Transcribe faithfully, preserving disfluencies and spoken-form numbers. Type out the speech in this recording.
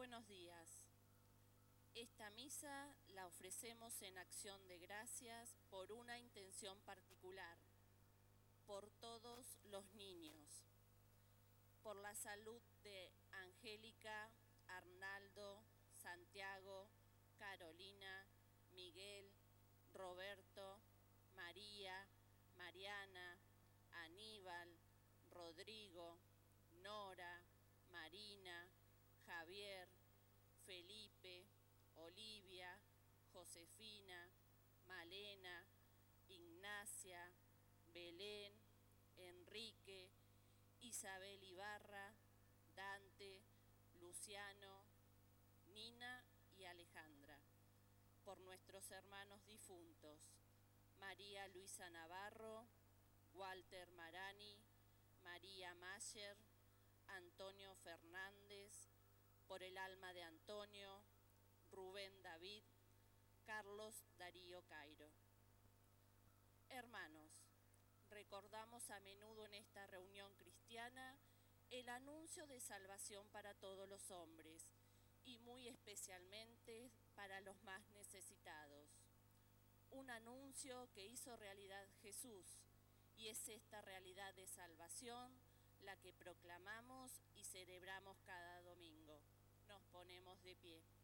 buenos días. Esta misa la ofrecemos en acción de gracias por una intención particular, por todos los niños, por la salud de Angélica, Arnaldo, Santiago, Carolina, Miguel, Roberto, María, Mariana, Aníbal, Rodrigo, Nora, Marina, Javier, Felipe, Olivia, Josefina, Malena, Ignacia, Belén, Enrique, Isabel Ibarra, Dante, Luciano, Nina y Alejandra. Por nuestros hermanos difuntos, María Luisa Navarro, Walter Marani, María Mayer, Antonio Fernández, por el alma de Antonio, Rubén David, Carlos Darío Cairo. Hermanos, recordamos a menudo en esta reunión cristiana el anuncio de salvación para todos los hombres y muy especialmente para los más necesitados. Un anuncio que hizo realidad Jesús, y es esta realidad de salvación la que proclamamos y celebramos cada domingo. Nos ponemos de pie.